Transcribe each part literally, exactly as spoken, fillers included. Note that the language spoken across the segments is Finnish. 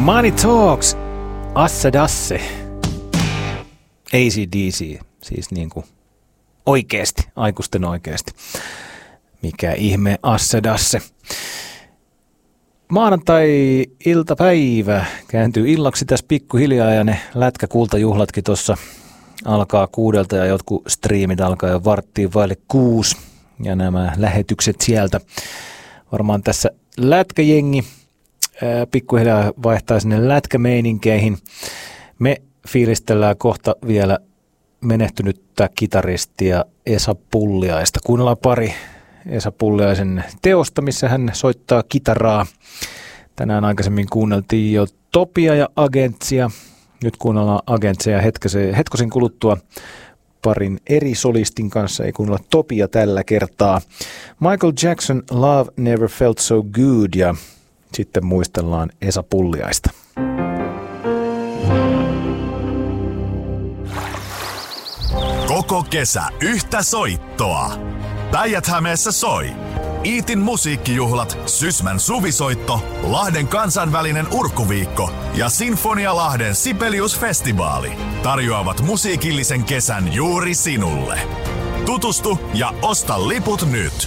Money Talks, Asse Dasse, A C D C, siis niin kuin oikeasti, aikuisten oikeasti. Mikä ihme Asse Dasse. Maanantai-iltapäivä kääntyy illaksi tässä pikkuhiljaa ja ne lätkäkultajuhlatkin tuossa alkaa kuudelta ja jotkut striimit alkaa jo varttiin vaille kuusi ja nämä lähetykset sieltä. Varmaan tässä lätkäjengi ää, pikkuhiljaa vaihtaa sinne lätkämeininkeihin. Me fiilistellään kohta vielä menehtynyttä kitaristia Esa Pulliaista. Kuunnellaan pari Esa Pulliaisen teosta, missä hän soittaa kitaraa. Tänään aikaisemmin kuunneltiin jo Topia ja Agentsia. Nyt kuunnellaan Agentsia hetkosen, hetkosen kuluttua parin eri solistin kanssa. Ei kuunnella Topia tällä kertaa. Michael Jackson, Love Never Felt So Good, ja sitten muistellaan Esa Pulliaista. Koko kesä yhtä soittoa. Päijät-Hämeessä soi Iitin musiikkijuhlat, Sysmän suvisoitto, Lahden kansainvälinen urkuviikko ja Sinfonia Lahden Sibelius-festivaali tarjoavat musiikillisen kesän juuri sinulle. Tutustu ja osta liput nyt.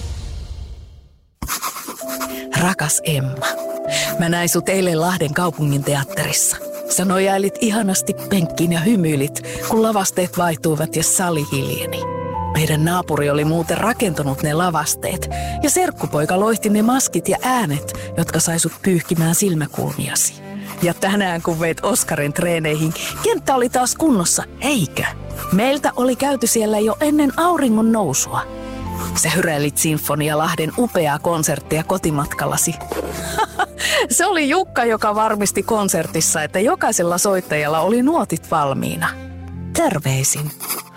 Rakas Emma, mä näin sut eilen Lahden kaupungin teatterissa. Sä nojailit ihanasti penkkiin ja hymyilit, kun lavasteet vaihtuivat ja sali hiljeni. Meidän naapuri oli muuten rakentanut ne lavasteet ja serkkupoika loihti ne maskit ja äänet, jotka sai sut pyyhkimään silmäkulmiasi. Ja tänään kun veit Oskarin treeneihin, kenttä oli taas kunnossa, eikö? Meiltä oli käyty siellä jo ennen auringon nousua. Sä hyräilit Sinfonia Lahden upeaa konserttia kotimatkallasi. Se oli Jukka, joka varmisti konsertissa, että jokaisella soittajalla oli nuotit valmiina. Terveisin